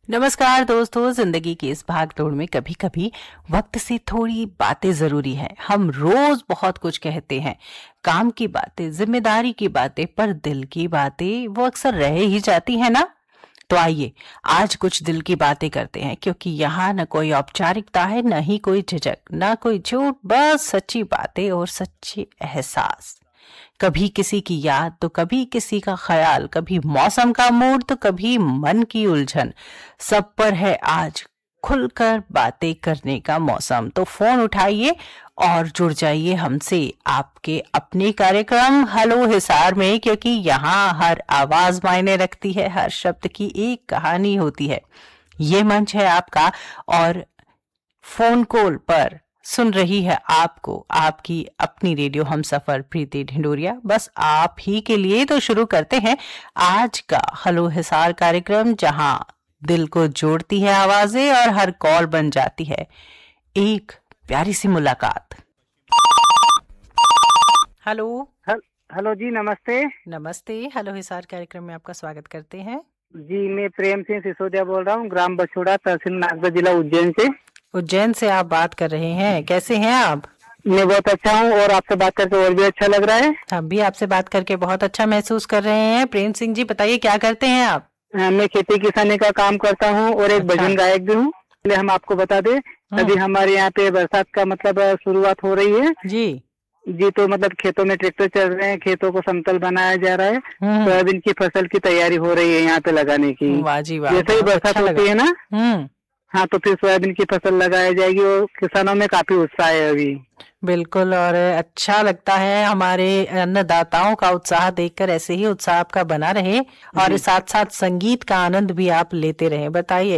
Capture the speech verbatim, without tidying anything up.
नमस्कार दोस्तों, जिंदगी की इस भागदौड़ में कभी कभी वक्त से थोड़ी बातें जरूरी है। हम रोज बहुत कुछ कहते हैं, काम की बातें, जिम्मेदारी की बातें, पर दिल की बातें वो अक्सर रह ही जाती है ना। तो आइए आज कुछ दिल की बातें करते हैं, क्योंकि यहाँ न कोई औपचारिकता है, न ही कोई झिझक, न कोई झूठ, बस सच्ची बातें और सच्चे एहसास। कभी किसी की याद तो कभी किसी का ख्याल, कभी मौसम का मूड तो कभी मन की उलझन। सब पर है आज खुलकर बातें करने का मौसम। तो फोन उठाइए और जुड़ जाइए हमसे आपके अपने कार्यक्रम हेलो हिसार में, क्योंकि यहाँ हर आवाज मायने रखती है, हर शब्द की एक कहानी होती है। ये मंच है आपका और फोन कॉल पर सुन रही है आपको आपकी अपनी रेडियो हम सफर प्रीति ढिंडोरिया। बस आप ही के लिए तो शुरू करते हैं आज का हेलो हिसार कार्यक्रम, जहां दिल को जोड़ती है आवाजें और हर कॉल बन जाती है एक प्यारी सी मुलाकात। हेलो हेलो जी, नमस्ते। नमस्ते, हेलो हिसार कार्यक्रम में आपका स्वागत करते हैं जी। मैं प्रेम सिंह सिसोदिया बोल रहा हूँ, ग्राम बछोड़ा, तहसील नागदा, जिला उज्जैन से। उज्जैन से आप बात कर रहे हैं, कैसे हैं आप? मैं बहुत अच्छा हूँ और आपसे बात करके और भी अच्छा लग रहा है। हम भी आपसे बात करके बहुत अच्छा महसूस कर रहे हैं। प्रेम सिंह जी, बताइए क्या करते हैं आप? आ, मैं खेती किसानी का काम करता हूँ और एक अच्छा। भजन गायक भी हूँ। पहले हम आपको बता दें, अभी हमारे यहाँ पे बरसात का मतलब शुरुआत हो रही है जी जी। तो मतलब खेतों में ट्रैक्टर चल रहे हैं, खेतों को समतल बनाया जा रहा है, सोयाबीन की फसल की तैयारी हो रही है यहाँ पे लगाने की। वाह जी वाह, जैसे ही बहुत बरसात अच्छा होती है ना, हम्म हाँ, तो फिर सोयाबीन की फसल लगाई जाएगी और किसानों में काफी उत्साह है अभी। बिल्कुल, और अच्छा लगता है हमारे अन्नदाताओं का उत्साह देखकर। ऐसे ही उत्साह आपका बना रहे और जी। साथ साथ संगीत का आनंद भी आप लेते रहे। बताइए